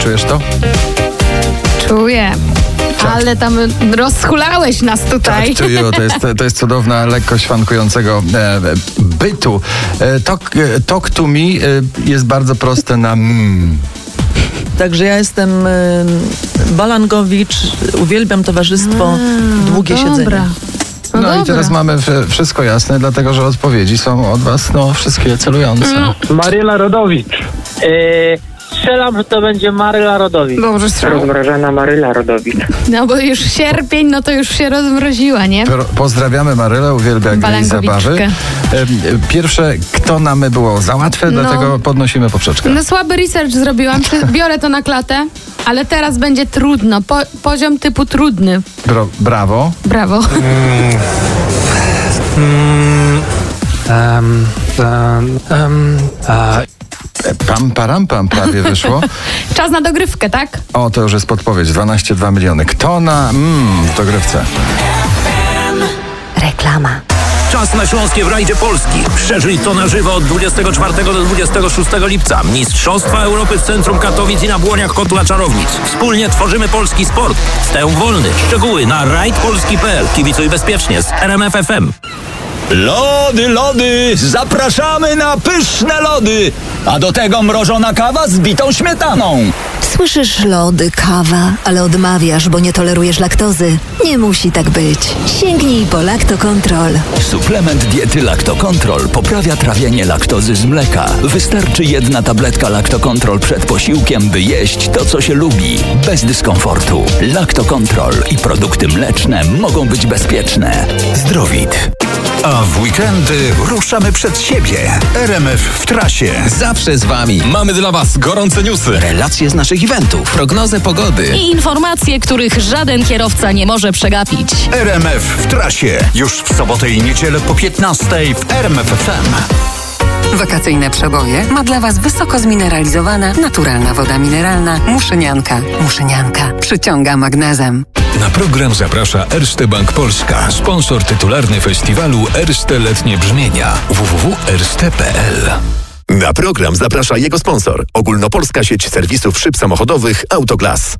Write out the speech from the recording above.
Czujesz to? Czuję. Ale tam rozhulałeś nas tutaj. Tak, czuję. To jest cudowna lekkość szwankującego bytu. Talk to me jest bardzo proste na Także ja jestem Balangowicz, uwielbiam towarzystwo, długie siedzenie. No i teraz mamy wszystko jasne, dlatego że odpowiedzi są od was wszystkie celujące. Maryla Rodowicz. Strzelam, że to będzie Maryla Rodowicz. Dobrze strzał. Rozmrażana Maryla Rodowicz. No bo już sierpień, no to już się rozmroziła, nie? Pozdrawiamy Marylę, uwielbia gry i zabawy. Pierwsze, kto nam było za łatwe, dlatego podnosimy poprzeczkę. No słaby research zrobiłam, biorę to na klatę, ale teraz będzie trudno. Poziom typu trudny. Brawo. Brawo. Pam prawie wyszło. Czas na dogrywkę, tak? O, to już jest podpowiedź. 12,2 miliony. Kto na dogrywce? Reklama. Czas na Śląskie w rajdzie Polski. Przeżyj to na żywo od 24 do 26 lipca. Mistrzostwa Europy w centrum Katowic i na błoniach Kotła Czarownic. Wspólnie tworzymy polski sport. Wstęp wolny. Szczegóły na rajdpolski.pl. Kibicuj bezpiecznie z RMF FM. Lody, zapraszamy na pyszne lody, a do tego mrożona kawa z bitą śmietaną. Słyszysz lody, kawa, ale odmawiasz, bo nie tolerujesz laktozy. Nie musi tak być. Sięgnij po Lactocontrol. Suplement diety Lactocontrol poprawia trawienie laktozy z mleka. Wystarczy 1 tabletka Lactocontrol przed posiłkiem, by jeść to, co się lubi, bez dyskomfortu. Lactocontrol i produkty mleczne mogą być bezpieczne. Zdrowit. A w weekendy ruszamy przed siebie. RMF w trasie. Zawsze z wami. Mamy dla was gorące newsy, relacje z naszych eventów, prognozę pogody i informacje, których żaden kierowca nie może przegapić. RMF w trasie. Już w sobotę i niedzielę po 15:00 w RMF FM. Wakacyjne przeboje ma dla was wysoko zmineralizowana, naturalna woda mineralna Muszynianka. Muszynianka przyciąga magnezem. Na program zaprasza Erste Bank Polska, sponsor tytularny festiwalu Erste Letnie Brzmienia. www.erste.pl. Na program zaprasza jego sponsor. Ogólnopolska sieć serwisów szyb samochodowych Autoglas.